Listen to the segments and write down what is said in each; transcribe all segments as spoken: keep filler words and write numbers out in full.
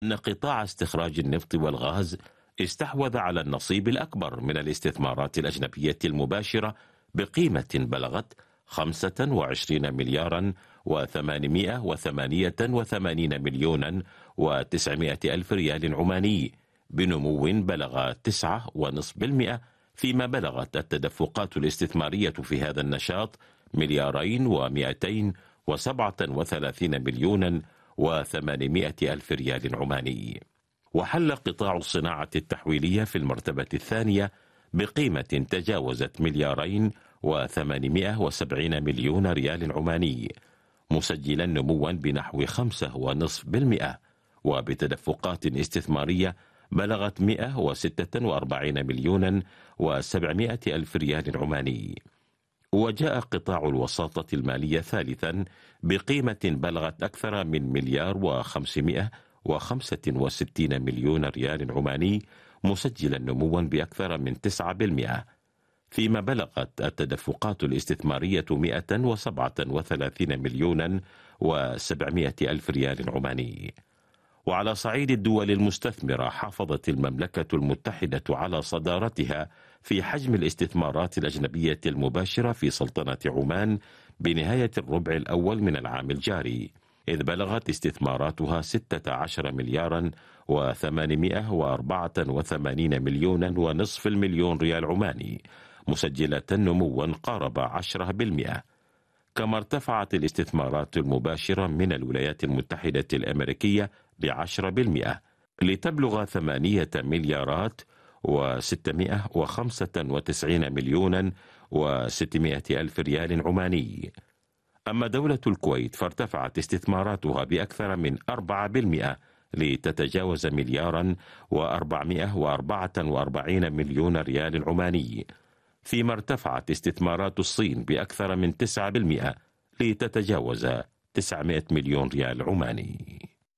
أن قطاع استخراج النفط والغاز استحوذ على النصيب الأكبر من الاستثمارات الأجنبية المباشرة بقيمة بلغت خمسة وعشرين مليارا وثمانمائة وثمانية وثمانين مليونا وتسعمائة ألف ريال عماني، بنمو بلغ تسعة ونصف بالمئة، فيما بلغت التدفقات الاستثمارية في هذا النشاط مليارين ومئتين وسبعة وثلاثين مليونا وثمانمائة ألف ريال عماني. وحل قطاع الصناعة التحويلية في المرتبة الثانية بقيمة تجاوزت مليارين وثمانمائة وسبعين مليون ريال عماني، مسجلا نموا بنحو خمسة ونصف بالمئة، وبتدفقات استثمارية بلغت مئة وستة وأربعين مليونا وسبعمائة ألف ريال عماني. وجاء قطاع الوساطة المالية ثالثا بقيمة بلغت أكثر من مليار وخمسمائة وخمسة وستين مليون ريال عماني، مسجلا نموا بأكثر من تسعة بالمئة، فيما بلغت التدفقات الاستثمارية مئة وسبعة وثلاثين مليونا وسبعمائة ألف ريال عماني. وعلى صعيد الدول المستثمرة، حافظت المملكة المتحدة على صدارتها في حجم الاستثمارات الأجنبية المباشرة في سلطنة عمان بنهاية الربع الأول من العام الجاري، إذ بلغت استثماراتها ستة عشر مليارا وثمانمائة وأربعة وثمانين مليونا ونصف المليون ريال عماني، مسجلة نموا قارب عشرة بالمئة. كما ارتفعت الاستثمارات المباشرة من الولايات المتحدة الأمريكية بعشرة بالمئة لتبلغ ثمانية مليارات وستمائة وخمسة وتسعين مليونا وستمائة ألف ريال عماني. أما دولة الكويت فارتفعت استثماراتها بأكثر من أربعة بالمئة لتتجاوز مليارا وأربعمائة وأربعة وأربعين مليون ريال عماني، فيما ارتفعت استثمارات الصين بأكثر من تسعة بالمئة لتتجاوز تسعمائة مليون ريال عماني.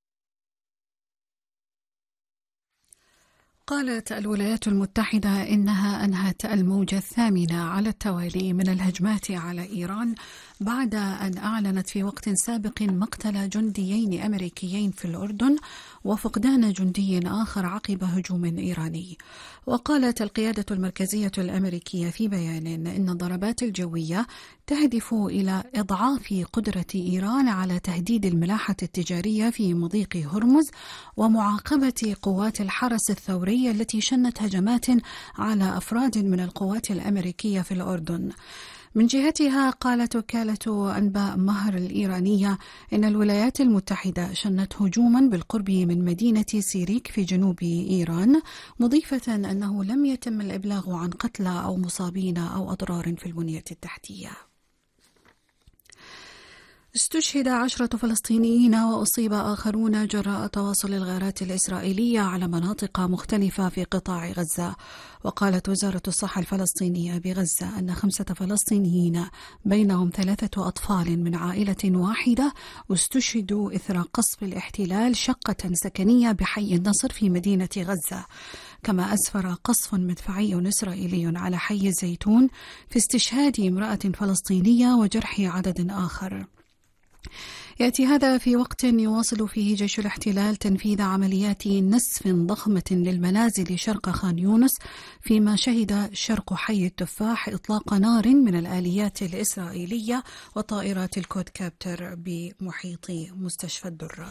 قالت الولايات المتحدة إنها أنهت الموجة الثامنة على التوالي من الهجمات على إيران بعد أن أعلنت في وقت سابق مقتل جنديين أمريكيين في الأردن وفقدان جندي آخر عقب هجوم إيراني. وقالت القيادة المركزية الأمريكية في بيان إن الضربات الجوية تهدف إلى إضعاف قدرة إيران على تهديد الملاحة التجارية في مضيق هرمز ومعاقبة قوات الحرس الثوري التي شنت هجمات على أفراد من القوات الأمريكية في الأردن. من جهتها قالت وكالة أنباء مهر الإيرانية إن الولايات المتحدة شنت هجوما بالقرب من مدينة سيريك في جنوب إيران، مضيفة أنه لم يتم الإبلاغ عن قتلى أو مصابين أو أضرار في البنية التحتية. استشهد عشرة فلسطينيين وأصيب آخرون جراء تواصل الغارات الإسرائيلية على مناطق مختلفة في قطاع غزة. وقالت وزارة الصحة الفلسطينية بغزة أن خمسة فلسطينيين بينهم ثلاثة أطفال من عائلة واحدة استشهدوا إثر قصف الاحتلال شقة سكنية بحي النصر في مدينة غزة. كما أسفر قصف مدفعي إسرائيلي على حي الزيتون في استشهاد امرأة فلسطينية وجرح عدد آخر. يأتي هذا في وقت يواصل فيه جيش الاحتلال تنفيذ عمليات نسف ضخمة للمنازل شرق خان يونس، فيما شهد شرق حي التفاح إطلاق نار من الآليات الإسرائيلية وطائرات الكود كابتر بمحيط مستشفى الدرة.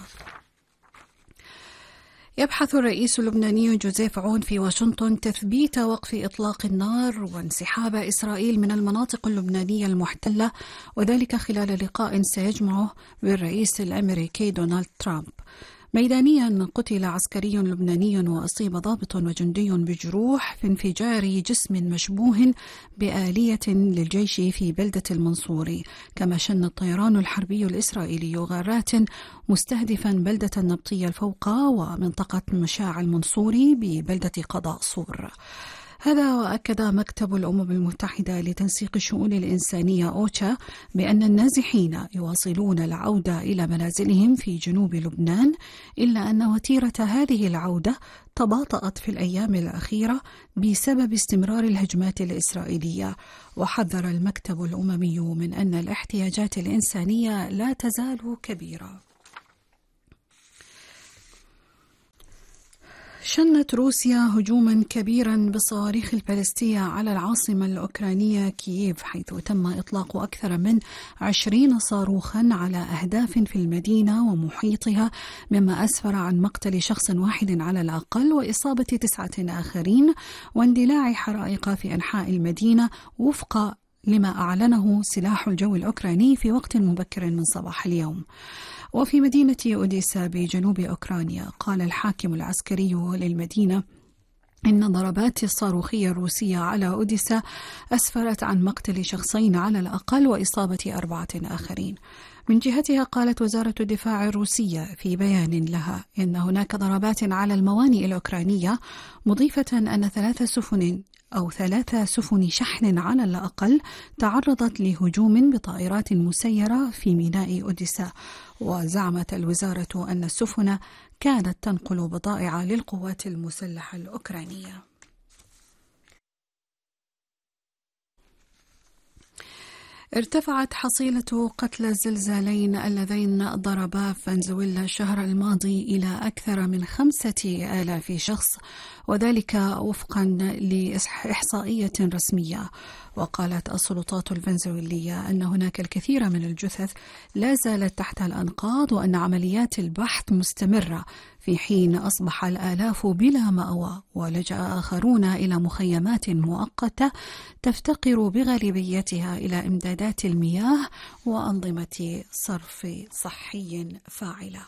يبحث الرئيس اللبناني جوزيف عون في واشنطن تثبيت وقف إطلاق النار وانسحاب إسرائيل من المناطق اللبنانية المحتلة، وذلك خلال لقاء سيجمعه بالرئيس الأمريكي دونالد ترامب. ميدانيا قتل عسكري لبناني وأصيب ضابط وجندي بجروح في انفجار جسم مشبوه بآلية للجيش في بلدة المنصوري. كما شن الطيران الحربي الإسرائيلي غارات مستهدفا بلدة النبطية الفوقى ومنطقة مشاع المنصوري ببلدة قضاء صور. هذا وأكد مكتب الأمم المتحدة لتنسيق الشؤون الإنسانية أوتشا بأن النازحين يواصلون العودة إلى منازلهم في جنوب لبنان، إلا أن وتيرة هذه العودة تباطأت في الأيام الأخيرة بسبب استمرار الهجمات الإسرائيلية. وحذر المكتب الأممي من أن الاحتياجات الإنسانية لا تزال كبيرة. شنت روسيا هجوما كبيرا بالصواريخ البالستية على العاصمة الأوكرانية كييف، حيث تم إطلاق أكثر من عشرين صاروخا على أهداف في المدينة ومحيطها، مما أسفر عن مقتل شخص واحد على الأقل وإصابة تسعة آخرين واندلاع حرائق في أنحاء المدينة، وفق لما أعلنه سلاح الجو الأوكراني في وقت مبكر من صباح اليوم. وفي مدينة أوديسا بجنوب أوكرانيا، قال الحاكم العسكري للمدينة إن الضربات الصاروخية الروسية على أوديسا أسفرت عن مقتل شخصين على الأقل وإصابة أربعة آخرين. من جهتها قالت وزارة الدفاع الروسية في بيان لها إن هناك ضربات على الموانئ الأوكرانية، مضيفة أن ثلاث سفن أو ثلاث سفن شحن على الأقل تعرضت لهجوم بطائرات مسيرة في ميناء أوديسا. وزعمت الوزارة أن السفن كانت تنقل بضائع للقوات المسلحة الأوكرانية. ارتفعت حصيلة قتلى الزلزالين اللذين ضربا فنزويلا الشهر الماضي إلى أكثر من خمسة آلاف شخص، وذلك وفقا لإحصائية رسمية. وقالت السلطات الفنزويلية أن هناك الكثير من الجثث لا زالت تحت الأنقاض، وأن عمليات البحث مستمرة، في حين أصبح الآلاف بلا مأوى، ولجأ آخرون إلى مخيمات مؤقتة تفتقر بغالبيتها إلى إمدادات المياه وأنظمة صرف صحي فاعلة.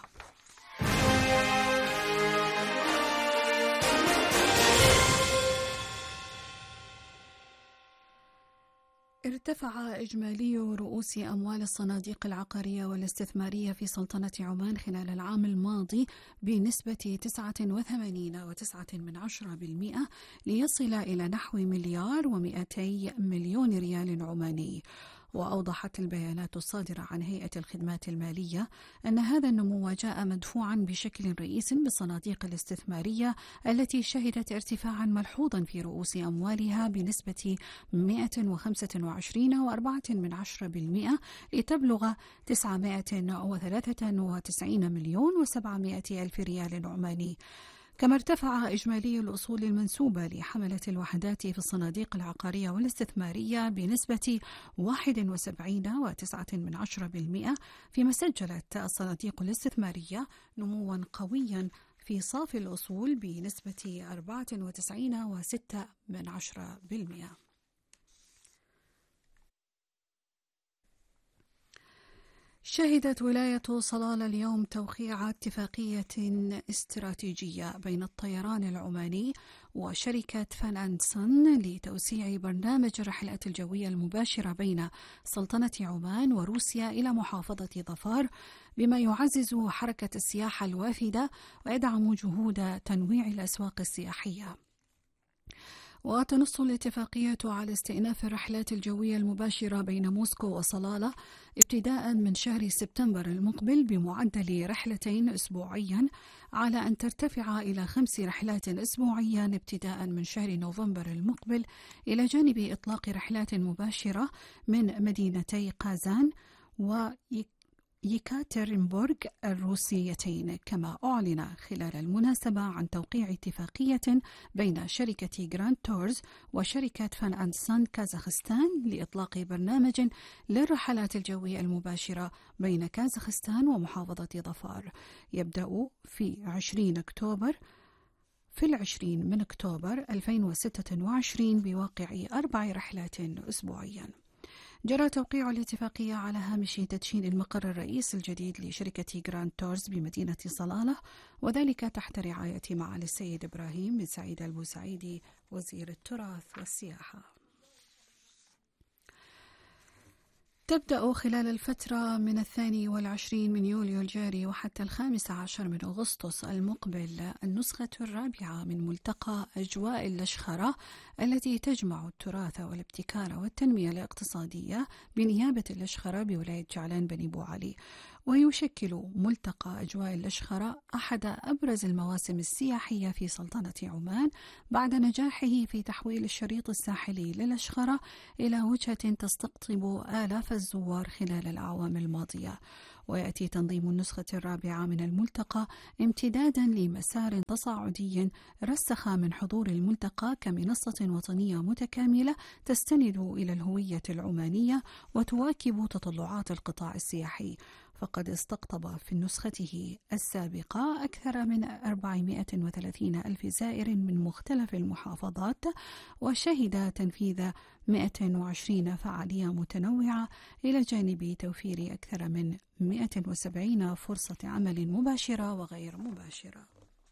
ارتفع إجمالي رؤوس أموال الصناديق العقارية والاستثمارية في سلطنة عمان خلال العام الماضي بنسبة تسعة وثمانين فاصلة تسعة بالمئة ليصل إلى نحو مليار ومئتي مليون ريال عماني. وأوضحت البيانات الصادرة عن هيئة الخدمات المالية أن هذا النمو جاء مدفوعا بشكل رئيس بالصناديق الاستثمارية التي شهدت ارتفاعا ملحوظا في رؤوس أموالها بنسبة مئة وخمسة وعشرين فاصلة أربعة بالمئة لتبلغ تسعمئة وثلاثة وتسعين مليون وسبعمئة ألف ريال عماني. كما ارتفع إجمالي الأصول المنسوبة لحملة الوحدات في الصناديق العقارية والاستثمارية بنسبة واحد وسبعين فاصلة تسعة بالمئة، فيما سجلت الصناديق الاستثمارية نموا قويا في صافي الأصول بنسبة أربعة وتسعين فاصلة ستة بالمئة. شهدت ولاية صلالة اليوم توقيع اتفاقية استراتيجية بين الطيران العماني وشركة فان أند سن لتوسيع برنامج الرحلات الجوية المباشرة بين سلطنة عمان وروسيا إلى محافظة ظفار، بما يعزز حركة السياحة الوافدة ويدعم جهود تنويع الأسواق السياحية. وتنص الاتفاقية على استئناف الرحلات الجوية المباشرة بين موسكو وصلالة ابتداء من شهر سبتمبر المقبل بمعدل رحلتين أسبوعيا، على أن ترتفع إلى خمس رحلات أسبوعيا ابتداء من شهر نوفمبر المقبل، إلى جانب إطلاق رحلات مباشرة من مدينتي قازان و يكاترينبورغ الروسيتين. كما أعلن خلال المناسبة عن توقيع اتفاقية بين شركة جراند تورز وشركة فان أند سن كازاخستان لإطلاق برنامج للرحلات الجوية المباشرة بين كازاخستان ومحافظة ظفار، يبدأ في عشرين أكتوبر في العشرين من أكتوبر ألفين وستة وعشرين بواقع أربع رحلات أسبوعيا. جرى توقيع الاتفاقية على هامش تدشين المقر الرئيسي الجديد لشركة جراند تورز بمدينة صلالة، وذلك تحت رعاية معالي السيد إبراهيم بن سعيد البوسعيدي وزير التراث والسياحة. تبدأ خلال الفترة من الثاني والعشرين من يوليو الجاري وحتى الخامس عشر من أغسطس المقبل النسخة الرابعة من ملتقى أجواء الأشخرة، التي تجمع التراث والابتكار والتنمية الاقتصادية بنيابة الأشخرة بولاية جعلان بني بو علي. ويشكل ملتقى أجواء الأشخرة أحد أبرز المواسم السياحية في سلطنة عمان بعد نجاحه في تحويل الشريط الساحلي للأشخرة إلى وجهة تستقطب آلاف الزوار خلال الأعوام الماضية. ويأتي تنظيم النسخة الرابعة من الملتقى امتدادا لمسار تصاعدي رسخ من حضور الملتقى كمنصة وطنية متكاملة تستند إلى الهوية العمانية وتواكب تطلعات القطاع السياحي، فقد استقطب في نسخته السابقة أكثر من أربعمائة وثلاثين ألف زائر من مختلف المحافظات، وشهد تنفيذ مائة وعشرين فعالية متنوعة إلى جانب توفير أكثر من مائة وسبعين فرصة عمل مباشرة وغير مباشرة.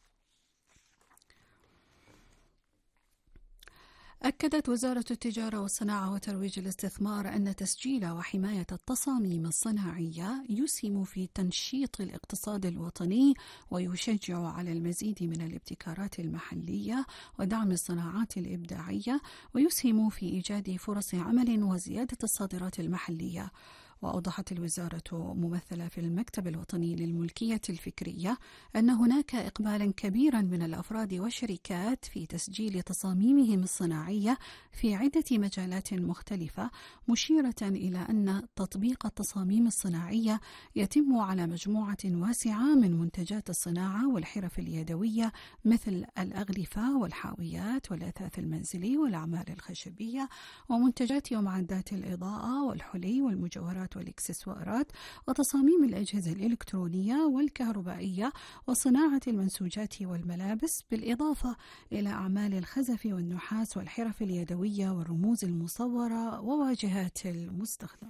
أكدت وزارة التجارة والصناعة وترويج الاستثمار أن تسجيل وحماية التصاميم الصناعية يسهم في تنشيط الاقتصاد الوطني ويشجع على المزيد من الابتكارات المحلية ودعم الصناعات الإبداعية، ويسهم في إيجاد فرص عمل وزيادة الصادرات المحلية. وأوضحت الوزارة ممثلة في المكتب الوطني للملكية الفكرية أن هناك إقبالا كبيرا من الأفراد والشركات في تسجيل تصاميمهم الصناعية في عدة مجالات مختلفة، مشيرة إلى أن تطبيق التصاميم الصناعية يتم على مجموعة واسعة من منتجات الصناعة والحرف اليدوية مثل الأغلفة والحاويات والأثاث المنزلي والأعمال الخشبية ومنتجات ومعدات الإضاءة والحلي والمجوهرات والإكسسوارات وتصاميم الأجهزة الإلكترونية والكهربائية وصناعة المنسوجات والملابس، بالإضافة إلى أعمال الخزف والنحاس والحرف اليدوية والرموز المصورة وواجهات المستخدم.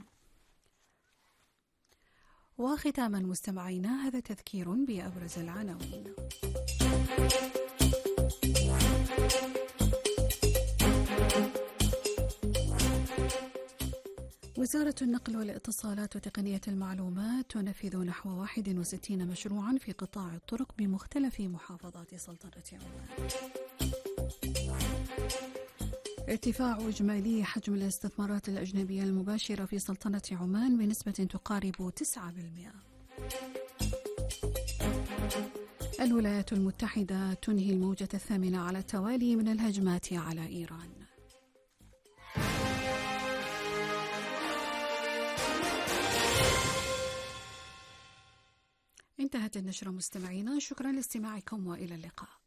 وختاما مستمعينا، هذا تذكير بأبرز العناوين. وزارة النقل والاتصالات وتقنية المعلومات تنفذ نحو واحد وستين مشروعا في قطاع الطرق بمختلف محافظات سلطنة عمان. ارتفاع إجمالي حجم الاستثمارات الأجنبية المباشرة في سلطنة عمان بنسبة تقارب تسعة بالمئة. الولايات المتحدة تنهي الموجة الثامنة على التوالي من الهجمات على إيران. انتهت النشرة مستمعينا، شكرا لاستماعكم وإلى اللقاء.